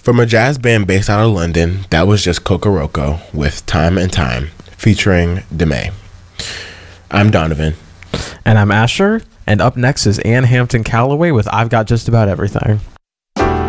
From a jazz band based out of London, that was just Kokoroko with Time and Time, featuring Deme. I'm Donovan. And I'm Asher. And up next is Ann Hampton Callaway with I've Got Just About Everything.